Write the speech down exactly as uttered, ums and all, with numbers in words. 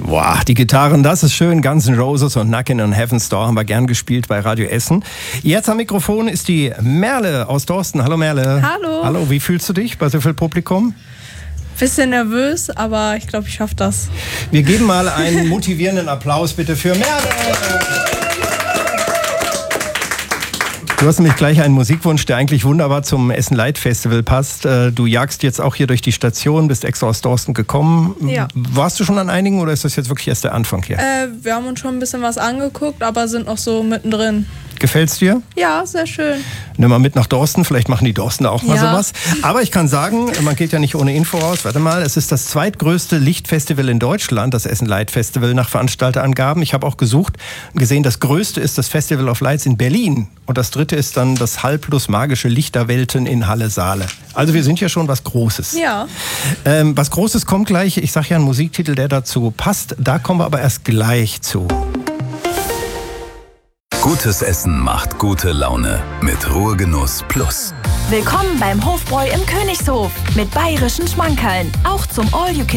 Boah, die Gitarren, das ist schön. Guns N' Roses und Knockin' on Heaven's Door haben wir gern gespielt bei Radio Essen. Jetzt am Mikrofon ist die Merle aus Dorsten. Hallo Merle. Hallo. Hallo, wie fühlst du dich bei so viel Publikum? Bisschen nervös, aber ich glaube, ich schaffe das. Wir geben mal einen motivierenden Applaus bitte für Merle. Du hast nämlich gleich einen Musikwunsch, der eigentlich wunderbar zum Essen Light Festival passt. Du jagst jetzt auch hier durch die Station, bist extra aus Dorsten gekommen. Ja. Warst du schon an einigen oder ist das jetzt wirklich erst der Anfang hier? Äh, wir haben uns schon ein bisschen was angeguckt, aber sind noch so mittendrin. Gefällt's dir? Ja, sehr schön. Nimm mal mit nach Dorsten, vielleicht machen die Dorstener auch mal Ja. sowas. Aber ich kann sagen, man geht ja nicht ohne Info raus. Warte mal, es ist das zweitgrößte Lichtfestival in Deutschland, das Essen Light Festival nach Veranstalterangaben. Ich habe auch gesucht und gesehen, das größte ist das Festival of Lights in Berlin. Und das dritte ist dann das Halbplus Magische Lichterwelten in Halle-Saale. Also wir sind ja schon was Großes. Ja. Ähm, was Großes kommt gleich. Ich sage ja einen Musiktitel, der dazu passt. Da kommen wir aber erst gleich zu. Gutes Essen macht gute Laune mit Ruhegenuss Plus. Willkommen beim Hofbräu im Königshof mit bayerischen Schmankerln. Auch zum All You Can